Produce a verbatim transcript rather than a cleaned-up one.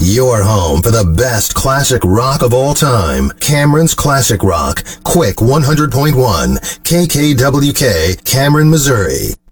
your home for the best classic rock of all time. Cameron's Classic Rock. Quick one hundred point one. K K W K, Cameron, Missouri.